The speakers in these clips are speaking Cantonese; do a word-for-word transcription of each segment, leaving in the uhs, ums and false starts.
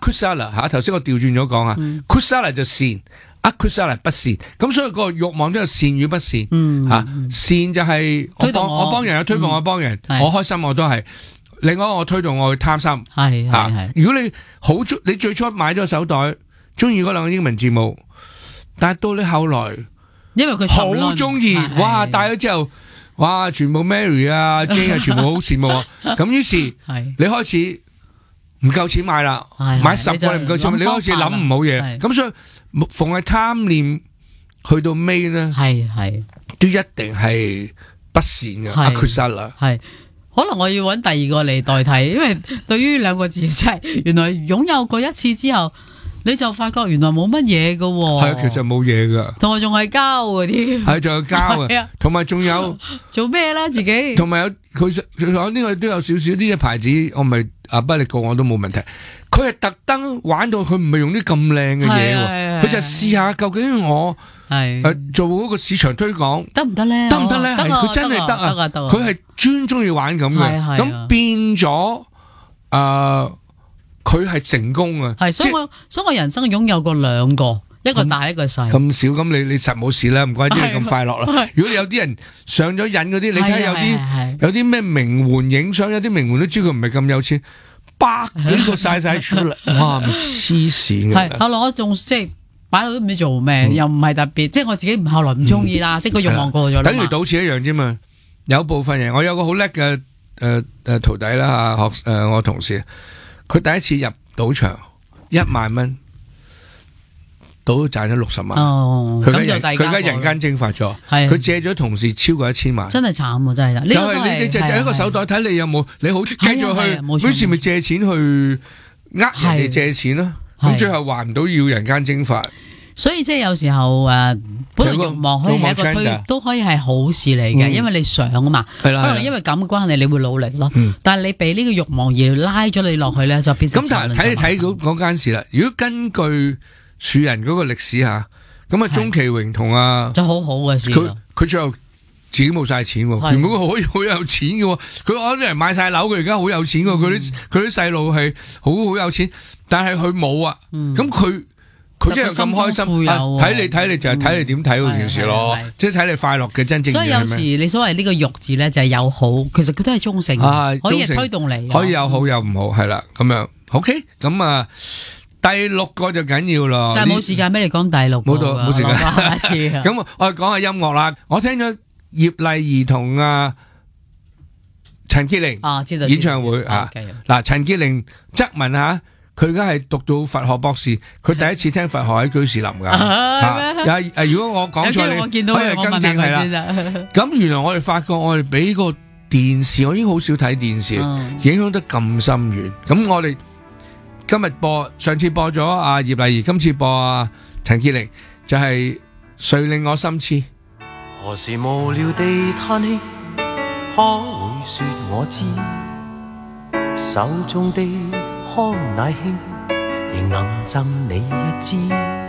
Akusala 嚇，頭先我調轉咗講啊 Kusala 就善 ，Akusala 不善，咁所以個慾望都有善與不善， 嗯嚇善就係我幫我幫人，有推動我幫人，我開心我都係。另外我推動我去貪心， 係係係。 如果你好中，你最初買咗手袋，中意嗰兩個英文字母，但係到你後來， 因為佢好中意，哇戴咗之後，哇全部 Mary 啊 Jane 啊全部好羨慕啊，咁於是你開始唔夠錢買啦，買十個你唔夠錢，你開始諗唔好嘢，咁所以逢係貪念去到尾咧， 係係都一定係不善嘅，阿缺失啦， 係。可能我要揾第二個嚟代替，因為對於兩個字，即係原來擁有過一次之後，你就發覺原來冇乜嘢噶。 係啊，其實冇嘢噶， 同埋仲係交嗰啲， 係仲有交啊，同埋仲有做咩咧？自己同埋有佢，佢呢個都有少少呢隻牌子，我咪阿不力過我都冇問題。佢係特登玩到佢唔係用啲咁靚嘅嘢，佢就試下究竟我。係誒，做嗰個市場推廣得唔得咧？ 得唔得咧？係佢真係得啊！佢係專中意玩咁嘅，咁變咗誒，佢係成功啊！ 係，所以我所以我人生擁有過兩個，一個大一個細。咁少咁你你實冇事啦，唔怪之你咁快樂啦。如果你有啲人上咗癮嗰啲，你睇下有啲有啲咩名媛影相，有啲名媛都知佢唔係咁有錢，百幾個晒晒出嚟，哇！黐線嘅。 係，後來我仲即係。擺到都唔知做咩，嗯、又唔係特別，即係我自己後來唔中意啦，嗯、即係個欲望過咗啦。 等於賭錢一樣啫嘛。有部分人，我有個好叻嘅誒誒徒弟啦吓，學誒、呃、我同事，佢第一次入賭場一萬蚊，賭賺咗六十萬。哦，咁就佢而家人間蒸發咗，佢借咗同事超過一千萬。真係慘啊！真係。就係你你就喺個手袋睇你有冇，你好繼續去，於是咪借錢去呃人哋借錢咯。咁最後還唔到，要人間蒸發，所以即係有時候誒，本來欲望可以係一個推，都可以係好事嚟嘅，因為你想啊嘛，可能因為咁嘅關係，你會努力咯。但係你俾呢個欲望而拉咗你落去咧，就變成咁。但係睇睇嗰嗰間事啦。如果根據樹人嗰個歷史吓，咁啊鍾其榮同啊，就好好嘅事。佢佢最後自己冇晒錢，原本佢可以好有錢嘅，佢攞啲人買晒樓，佢而家好有錢嘅，佢啲佢啲細路係好好有錢。但係佢冇啊，咁佢佢一樣咁開心，睇你睇你就係睇你點睇嗰件事咯，即係睇你快樂嘅真正。所以有時你所謂呢個欲字咧就係有好，其實佢都係中性，可以推動你，可以有好有唔好，係啦咁樣。OK，咁啊第六個就緊要咯，但係冇時間俾你講第六個，冇到冇時間。下次咁我哋講下音樂啦，我聽咗葉麗儀同啊陳潔靈演唱會啊，嗱陳潔靈側文吓。佢而家係讀到佛學博士，佢第一次聽佛學喺居士林噶。啊，如果我講錯，你可以更正係啦。咁原來我哋發覺，我哋俾個電視，我已經好少睇電視，影響得咁深遠。咁我哋今日播，上次播咗阿葉麗儀，今次播阿陳潔靈，就係誰令我心痴。何時無聊地嘆氣，可會說我知，手中的康乃馨仍能贈你一支。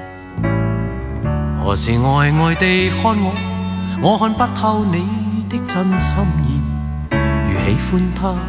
何時呆呆地看我，我看不透你的真心意。如喜歡他，